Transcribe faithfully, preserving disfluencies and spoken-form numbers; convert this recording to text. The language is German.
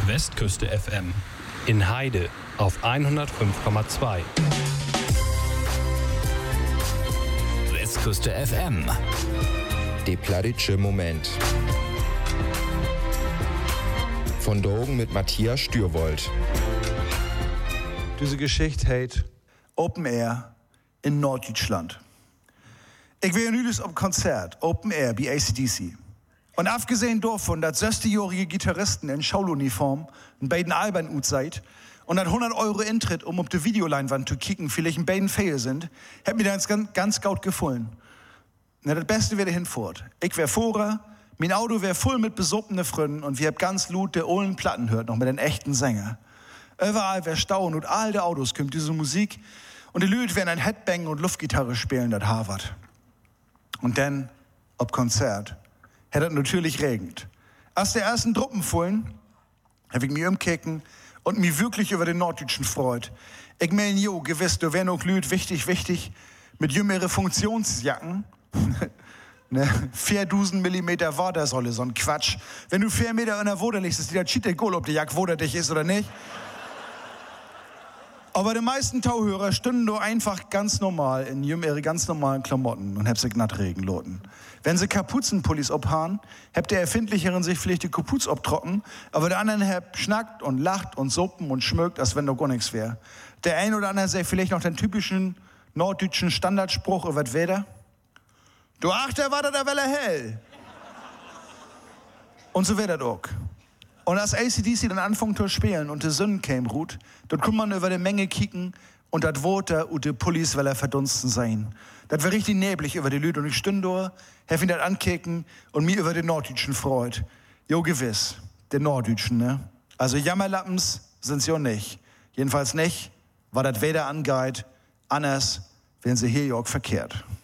Westküste F M. In Heide auf hundertfünf Komma zwei. Westküste F M. Der plattitsche Moment. Von Drogen mit Matthias Stürwold. Diese Geschichte heißt Open Air in Norddeutschland. Ich war nüchtern auf Konzert, Open Air, bei A C D C. Und abgesehen davon, dass sechzigjährige Gitarristen in Schauluniform in beiden Alben ut seid und dass hundert Euro Eintritt, um auf die Videoleinwand zu kicken, vielleicht in beiden Fälle sind, hat mir das ganz, ganz gut gefallen. Na, das Beste wäre hinfort. Ich wär Vorer, mein Auto wär voll mit besoppene Freunden und wir hab ganz laut der ollen Platten hört, noch mit den echten Sänger. Überall wär Stau und all der Autos kommt diese Musik und die Leute werden ein Headbang und Luftgitarre spielen, das Harvard. Und dann, ob Konzert, hat es natürlich regnet. Als der ersten Truppen fallen, hab ich mich umkicken und mich wirklich über den Norddeutschen freut. Ich mein, jo, gewiss, da wär noch Leute wichtig, wichtig, mit jüngere Funktionsjacken, ne, viertausend Millimeter Wadersäule, so ein Quatsch. Wenn du vier Meter in der Woder liegst, ist die da cheat goal, ob die Jack woderdig ist oder nicht. Aber die meisten Tauhörer stünden nur einfach ganz normal in ihre ganz normalen Klamotten und hab sie glatt Regen loten. Wenn sie Kapuzenpullis obhaben, habt der Erfindlicheren sich vielleicht die Kapuz obtrocken, aber der anderen hab schnackt und lacht und suppen und schmögt, als wenn da gar nichts wär. Der ein oder andere sagt vielleicht noch den typischen norddeutschen Standardspruch, über was wär der? Du Achter, war da der Welle hell. Und so wär das auch. Und als A C D C dann anfängt zu spielen und die Sonne käme ruht, dort kann man über die Menge kicken und das Water und die Pullis, weil er verdunsten sein. Das war richtig neblig über die Lüde und ich stünde da, hab ihn das ankicken und mir über den Norddeutschen freut. Jo, gewiss, den Norddeutschen, ne? Also Jammerlappens sind's ja nicht. Jedenfalls nicht, war das weder angeht, anders, wenn sie hier ja auch verkehrt.